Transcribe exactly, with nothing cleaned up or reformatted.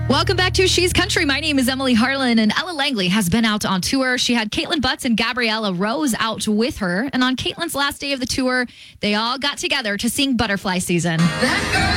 Welcome back to She's Country. My name is Emily Harlan, and Ella Langley has been out on tour. She had Caitlin Butts and Gabriella Rose out with her. And on Caitlin's last day of the tour, they all got together to sing Butterfly Season. That girl